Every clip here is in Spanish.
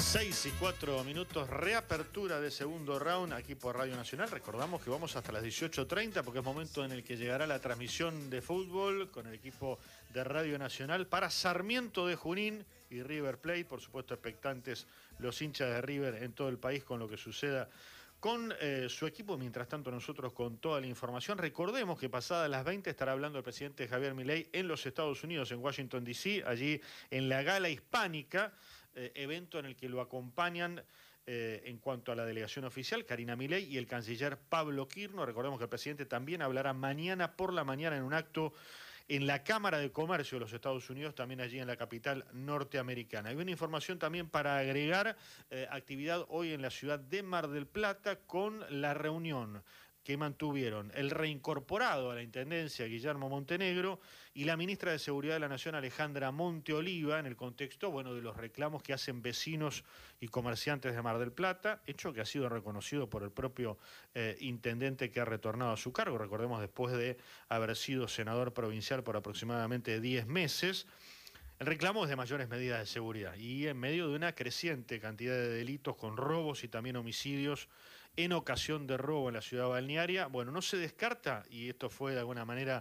6:04, reapertura de segundo round aquí por Radio Nacional. Recordamos que vamos hasta las 18:30 porque es momento en el que llegará la transmisión de fútbol con el equipo de Radio Nacional para Sarmiento de Junín y River Plate. Por supuesto, expectantes los hinchas de River en todo el país con lo que suceda con su equipo. Mientras tanto, nosotros con toda la información. Recordemos que pasadas las 20 estará hablando el presidente Javier Milei en los Estados Unidos, en Washington, D.C., allí en la Gala Hispánica, evento en el que lo acompañan en cuanto a la delegación oficial, Karina Milei y el canciller Pablo Quirno. Recordemos que el presidente también hablará mañana por la mañana en un acto en la Cámara de Comercio de los Estados Unidos, también allí en la capital norteamericana. Hay una información también para agregar, actividad hoy en la ciudad de Mar del Plata con la reunión que mantuvieron el reincorporado a la Intendencia Guillermo Montenegro y la ministra de Seguridad de la Nación Alejandra Monteoliva en el contexto, bueno, de los reclamos que hacen vecinos y comerciantes de Mar del Plata, hecho que ha sido reconocido por el propio intendente que ha retornado a su cargo, recordemos después de haber sido senador provincial por aproximadamente 10 meses. El reclamo es de mayores medidas de seguridad y en medio de una creciente cantidad de delitos con robos y también homicidios en ocasión de robo en la ciudad balnearia. Bueno, no se descarta, y esto fue de alguna manera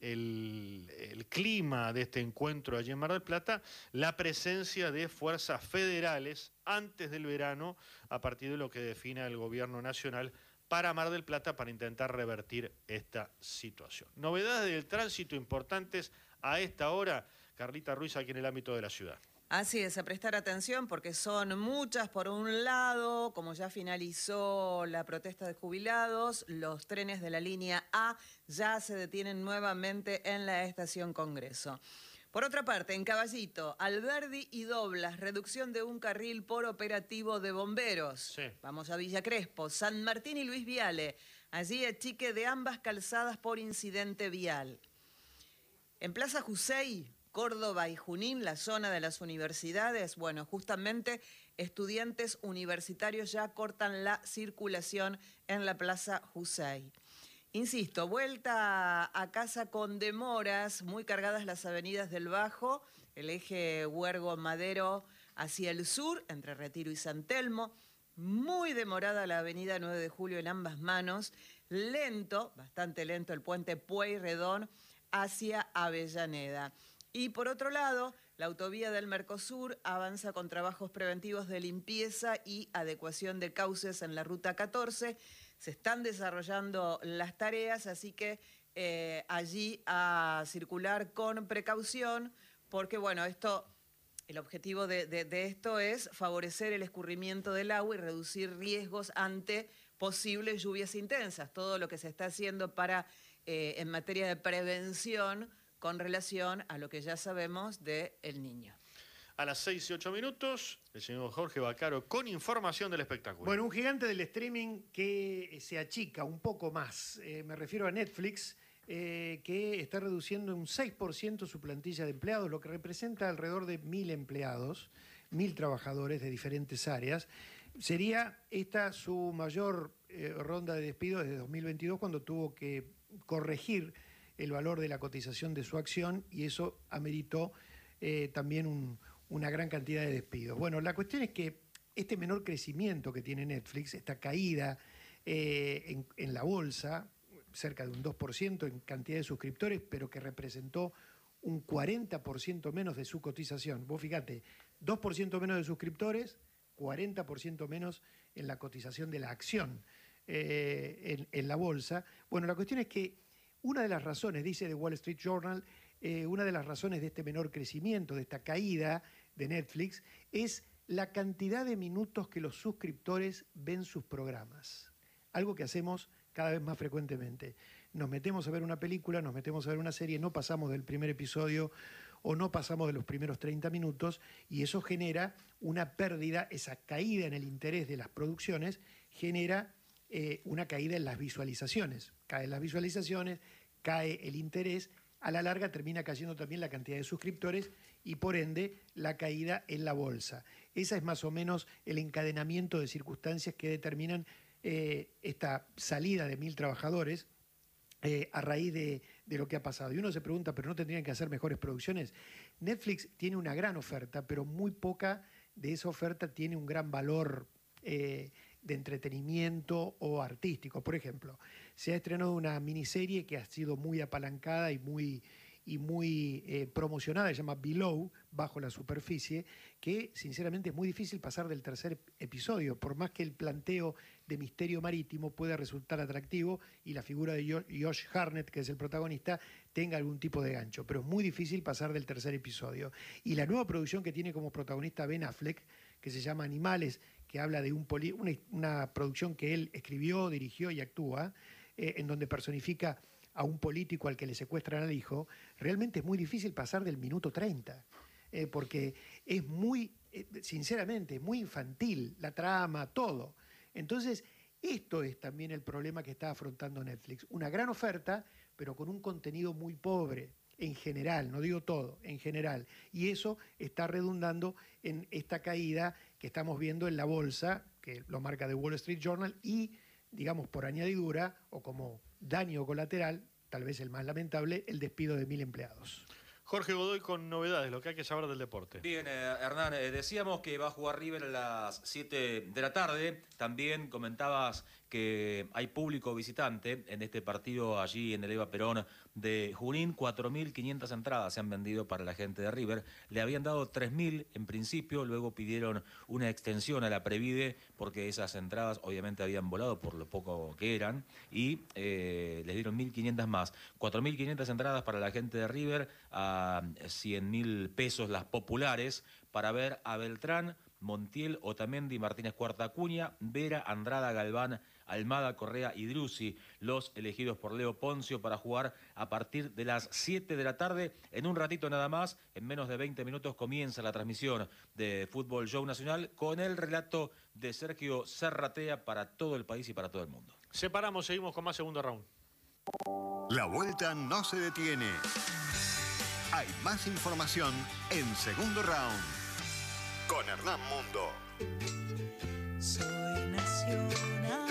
el clima de este encuentro allí en Mar del Plata, la presencia de fuerzas federales antes del verano, a partir de lo que defina el gobierno nacional para Mar del Plata, para intentar revertir esta situación. Novedades del tránsito importantes a esta hora, Carlita Ruiz, aquí en el ámbito de la ciudad. Así es, a prestar atención porque son muchas. Por un lado, como ya finalizó la protesta de jubilados, los trenes de la línea A ya se detienen nuevamente en la estación Congreso. Por otra parte, en Caballito, Alberdi y Doblas, reducción de un carril por operativo de bomberos. Sí. Vamos a Villa Crespo, San Martín y Luis Viale. Allí achique de ambas calzadas por incidente vial. En Plaza Jusey, Córdoba y Junín, la zona de las universidades, bueno, justamente estudiantes universitarios ya cortan la circulación en la Plaza Jusey. Insisto, vuelta a casa con demoras, muy cargadas las avenidas del Bajo, el eje Huergo-Madero hacia el sur, entre Retiro y San Telmo, muy demorada la avenida 9 de Julio en ambas manos, lento, bastante lento el puente Pueyrredón hacia Avellaneda. Y por otro lado, la autovía del Mercosur avanza con trabajos preventivos de limpieza y adecuación de cauces en la ruta 14. Se están desarrollando las tareas, así que allí a circular con precaución, porque bueno, el objetivo de esto es favorecer el escurrimiento del agua y reducir riesgos ante posibles lluvias intensas. Todo lo que se está haciendo en materia de prevención con relación a lo que ya sabemos de El Niño. A las 6:08, el señor Jorge Vaccaro con información del espectáculo. Bueno, un gigante del streaming que se achica un poco más. Me refiero a Netflix, que está reduciendo un 6% su plantilla de empleados, lo que representa alrededor de 1.000 empleados, 1.000 trabajadores de diferentes áreas. Sería esta su mayor ronda de despidos desde 2022, cuando tuvo que corregir el valor de la cotización de su acción, y eso ameritó también una gran cantidad de despidos. Bueno, la cuestión es que este menor crecimiento que tiene Netflix, esta caída en la bolsa, cerca de un 2% en cantidad de suscriptores, pero que representó un 40% menos de su cotización. Vos fíjate, 2% menos de suscriptores, 40% menos en la cotización de la acción en la bolsa. Bueno, la cuestión es que una de las razones, dice The Wall Street Journal, una de las razones de este menor crecimiento, de esta caída de Netflix, es la cantidad de minutos que los suscriptores ven sus programas. Algo que hacemos cada vez más frecuentemente. Nos metemos a ver una película, nos metemos a ver una serie, no pasamos del primer episodio o no pasamos de los primeros 30 minutos, y eso genera una pérdida, esa caída en el interés de las producciones genera una caída en las visualizaciones. Caen las visualizaciones, cae el interés, a la larga termina cayendo también la cantidad de suscriptores y por ende la caída en la bolsa. Esa es más o menos el encadenamiento de circunstancias que determinan esta salida de 1.000 trabajadores a raíz de lo que ha pasado. Y uno se pregunta, ¿pero no tendrían que hacer mejores producciones? Netflix tiene una gran oferta, pero muy poca de esa oferta tiene un gran valor de entretenimiento o artístico. Por ejemplo, se ha estrenado una miniserie que ha sido muy apalancada y muy promocionada, se llama Below, Bajo la Superficie, que sinceramente es muy difícil pasar del tercer episodio, por más que el planteo de misterio marítimo pueda resultar atractivo y la figura de Josh Hartnett, que es el protagonista, tenga algún tipo de gancho, pero es muy difícil pasar del tercer episodio. Y la nueva producción que tiene como protagonista Ben Affleck, que se llama Animales, que habla de una producción que él escribió, dirigió y actúa, en donde personifica a un político al que le secuestran al hijo, realmente es muy difícil pasar del minuto 30, porque es sinceramente, muy infantil, la trama, todo. Entonces, esto es también el problema que está afrontando Netflix. Una gran oferta, pero con un contenido muy pobre, en general, no digo todo, en general. Y eso está redundando en esta caída que estamos viendo en la bolsa, que lo marca The Wall Street Journal, y, digamos, por añadidura, o como daño colateral, tal vez el más lamentable, el despido de 1.000 empleados. Jorge Godoy con novedades, lo que hay que saber del deporte. Bien, Hernán, decíamos que va a jugar River a las 7 de la tarde. También comentabas que hay público visitante en este partido allí en el Eva Perón de Junín. 4.500 entradas se han vendido para la gente de River. Le habían dado 3.000 en principio, luego pidieron una extensión a la Previde porque esas entradas obviamente habían volado por lo poco que eran y les dieron 1.500 más. 4.500 entradas para la gente de River, a 100.000 pesos las populares para ver a Beltrán, Montiel, Otamendi, Martínez Cuarta Acuña, Vera, Andrada, Galván, Almada, Correa y Driussi, los elegidos por Leo Poncio para jugar a partir de las 7 de la tarde. En un ratito nada más, en menos de 20 minutos, comienza la transmisión de Fútbol Show Nacional con el relato de Sergio Serratea para todo el país y para todo el mundo. Separamos, seguimos con más segundo round. La vuelta no se detiene. Hay más información en segundo round. Con Hernán Mundo. Soy nacional.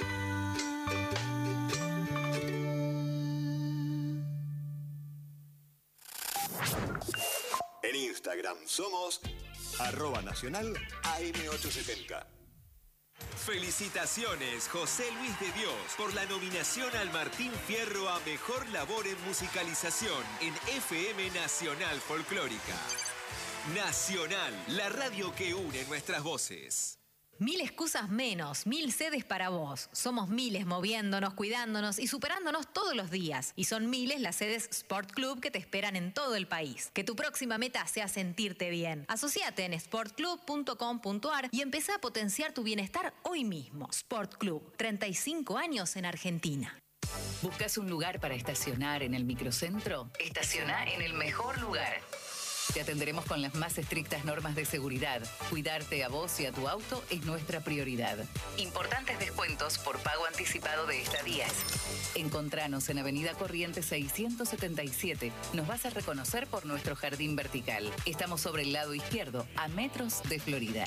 En Instagram somos @nacional AM870. Felicitaciones, José Luis de Dios, por la nominación al Martín Fierro a Mejor Labor en Musicalización en FM Nacional Folclórica. Nacional, la radio que une nuestras voces. 1000 excusas menos, 1000 sedes para vos. Somos miles moviéndonos, cuidándonos y superándonos todos los días. Y son miles las sedes Sport Club que te esperan en todo el país. Que tu próxima meta sea sentirte bien. Asociate en sportclub.com.ar y empezá a potenciar tu bienestar hoy mismo. Sport Club, 35 años en Argentina. ¿Buscas un lugar para estacionar en el microcentro? Estaciona en el mejor lugar. Te atenderemos con las más estrictas normas de seguridad. Cuidarte a vos y a tu auto es nuestra prioridad. Importantes descuentos por pago anticipado de estadías. Encontranos en Avenida Corrientes 677. Nos vas a reconocer por nuestro jardín vertical. Estamos sobre el lado izquierdo, a metros de Florida.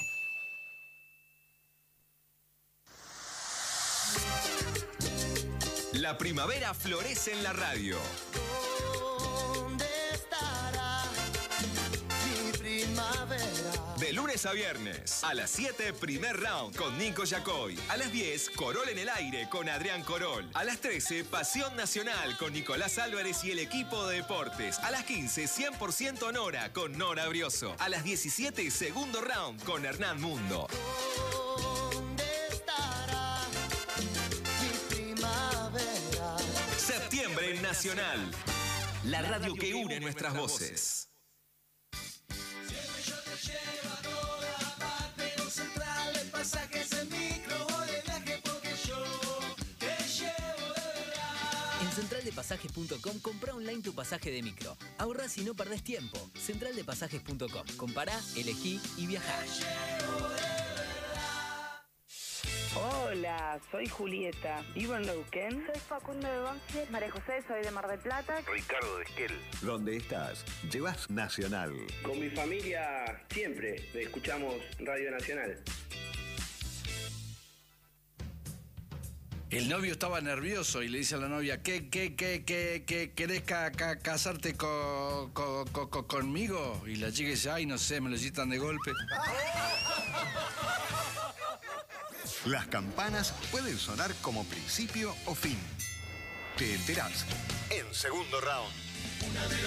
La primavera florece en la radio. De lunes a viernes, a las 7, primer round con Nico Yacoy. A las 10, Corol en el aire con Adrián Corol. A las 13, Pasión Nacional con Nicolás Álvarez y el equipo de deportes. A las 15, 100% Nora con Nora Brioso. A las 17, segundo round con Hernán Mundo. Septiembre en Nacional, la radio que une nuestras voces. En centraldepasajes.com compra online tu pasaje de micro. Ahorrás y no perdés tiempo. Centraldepasajes.com. Compará, elegí y viajá. Hola, soy Julieta, vivo en Neuquén. Soy Facundo de Banfield. María José, soy de Mar del Plata. Ricardo de Esquel. ¿Dónde estás? Llevas Nacional. Con mi familia siempre escuchamos Radio Nacional. El novio estaba nervioso y le dice a la novia, ¿qué querés casarte conmigo? Y la chica dice, ay, no sé, me lo citan de golpe. Las campanas pueden sonar como principio o fin. Te enterás en Segundo Round.